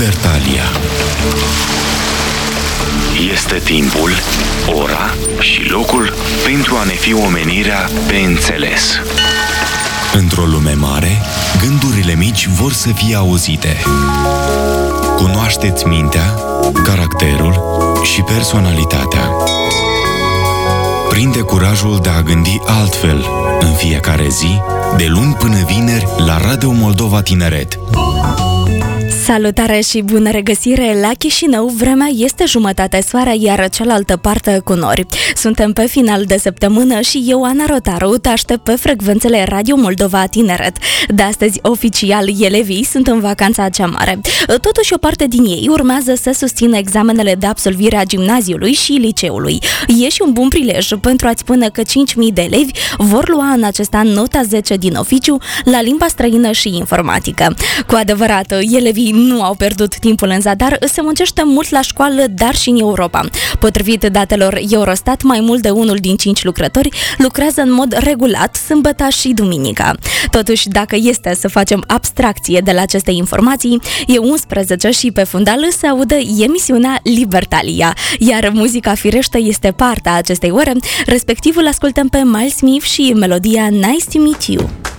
Libertalia. Este timpul, ora și locul pentru a ne fi omenirea pe înțeles. Într-o lume mare, gândurile mici vor să fie auzite. Cunoașteți mintea, caracterul și personalitatea. Prinde curajul de a gândi altfel în fiecare zi, de luni până vineri, la Radio Moldova Tineret. Salutare și bună regăsire la Chișinău, vremea este jumătate soare, iar cealaltă parte cu nori. Suntem pe final de săptămână și eu, Ana Rotaru, te aștept pe frecvențele Radio Moldova Tineret. De astăzi, oficial, elevii sunt în vacanța cea mare. Totuși, o parte din ei urmează să susțină examenele de absolvire a gimnaziului și liceului. E și un bun prilej pentru a-ți spune că 5.000 de elevi vor lua în acest an nota 10 din oficiu la limba străină și informatică. Cu adevărat, elevii nu au pierdut timpul în zadar, se muncește mult la școală, dar și în Europa. Potrivit datelor Eurostat, mai mult de 1 din 5 lucrători lucrează în mod regulat sâmbătă și duminica. Totuși, dacă este să facem abstracție de la aceste informații, e 11 și pe fundal se audă emisiunea Libertalia, iar muzica firește este partea acestei ore, respectiv îl ascultăm pe Miles Smith și melodia Nice to Meet You.